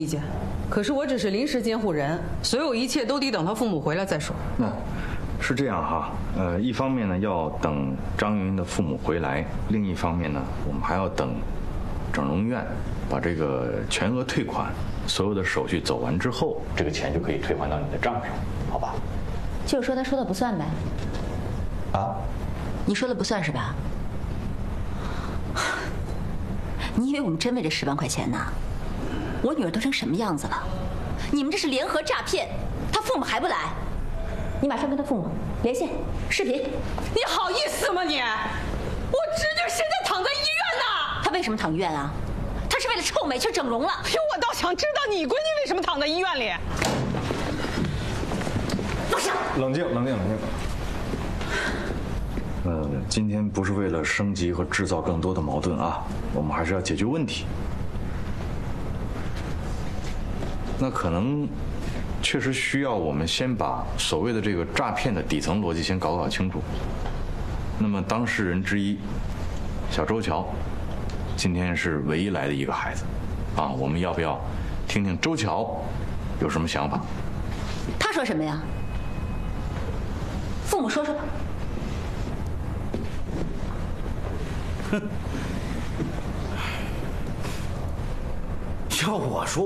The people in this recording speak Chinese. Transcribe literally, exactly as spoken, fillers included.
意见，可是我只是临时监护人，所有一切都得等他父母回来再说。 那，是这样哈，呃，一方面呢要等张云的父母回来，另一方面呢，我们还要等整容院把这个全额退款，所有的手续走完之后，这个钱就可以退还到你的账上，好吧？ 就是说他说的不算呗？ 啊？ 你说的不算是吧？你以为我们真为这十万块钱呢？我女儿都成什么样子了？你们这是联合诈骗，她父母还不来？你马上跟她父母连线视频。 你好意思吗你？我侄女现在躺在医院呢。 她为什么躺医院啊？她是为了臭美去整容了。 哎呦，我倒想知道你闺女为什么躺在医院里。 放下！ 冷静，冷静，冷静。呃，今天不是为了升级和制造更多的矛盾啊，我们还是要解决问题。那可能确实需要我们先把所谓的这个诈骗的底层逻辑先搞搞清楚。那么当事人之一，小周乔，今天是唯一来的一个孩子，啊，我们要不要听听周乔有什么想法？ 他说什么呀？父母说说吧。 要我说。